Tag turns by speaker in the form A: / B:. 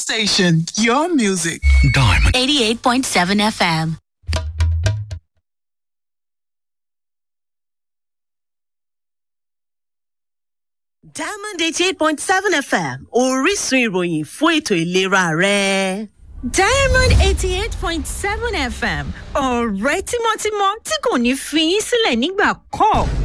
A: station, your music.
B: Diamond
C: 88.7 FM.
D: Diamond 88.7 FM, orísun ìròyìn fún ètò ìlera rẹ.
E: Diamond 88.7 FM, ọ̀rẹ́ tímọ́tímọ́ tí kò ní fi yín sílẹ̀ nígbà kọ́.